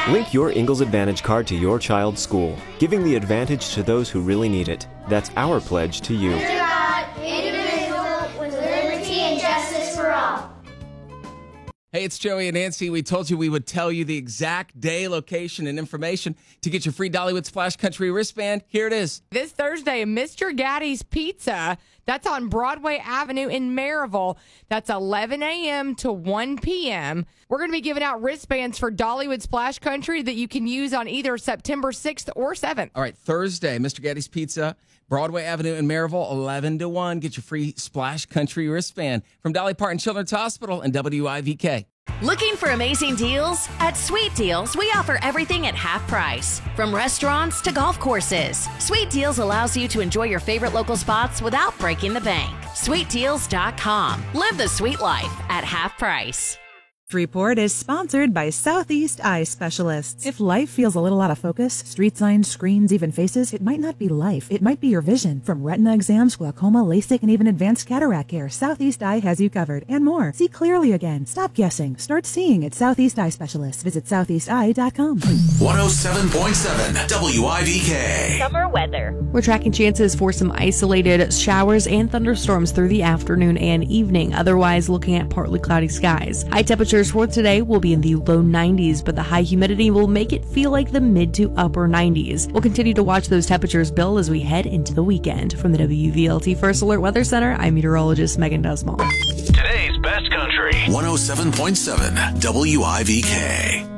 Link your Ingalls Advantage card to your child's school, giving the advantage to those who really need it. That's our pledge to you. Indivisible, with liberty and justice for all. Hey, it's Joey and Nancy. We told you we would tell you the exact day, location, and information to get your free Dollywood Splash Country wristband. Here it is. This Thursday, Mr. Gaddy's Pizza. That's on Broadway Avenue in Maryville. That's 11 a.m. to 1 p.m. We're going to be giving out wristbands for Dollywood Splash Country that you can use on either September 6th or 7th. All right, Thursday, Mr. Gaddy's Pizza, Broadway Avenue in Maryville, 11 to 1. Get your free Splash Country wristband from Dolly Parton Children's Hospital and WIVK. Looking for amazing deals? At Sweet Deals, we offer everything at half price. From restaurants to golf courses, Sweet Deals allows you to enjoy your favorite local spots without breaking the bank. SweetDeals.com. Live the sweet life at half price. This report is sponsored by Southeast Eye Specialists. If life feels a little out of focus, street signs, screens, even faces, it might not be life. It might be your vision. From retina exams, glaucoma, LASIK, and even advanced cataract care, Southeast Eye has you covered, and more. See clearly again. Stop guessing. Start seeing at Southeast Eye Specialists. Visit southeasteye.com. 107.7 WIVK. Summer weather. We're tracking chances for some isolated showers and thunderstorms through the afternoon and evening. Otherwise, looking at partly cloudy skies. High temperatures for today will be in the low 90s, but the high humidity will make it feel like the mid to upper 90s. We'll continue to watch those temperatures build as we head into the weekend. From the WVLT First Alert Weather Center, I'm meteorologist Megan Desmond. Today's best country. 107.7 WIVK.